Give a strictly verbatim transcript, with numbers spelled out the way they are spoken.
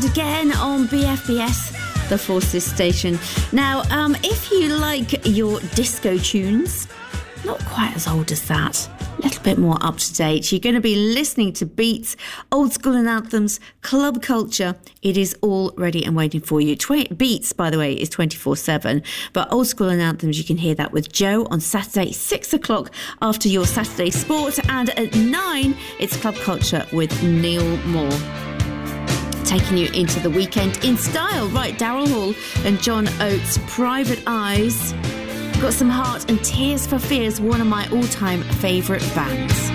again on B F B S, the Forces station. Now, um, if you like your disco tunes, not quite as old as that, a little bit more up to date, you're going to be listening to beats, old school and anthems, club culture. It is all ready and waiting for you. Tw- beats, by the way, is twenty-four seven, but old school and anthems, you can hear that with Joe on Saturday, six o'clock after your Saturday sport, and at nine, it's club culture with Neil Moore. Taking you into the weekend in style. Right, Daryl Hall and John Oates, Private Eyes. Got some Heart and Tears for Fears, one of my all-time favourite bands.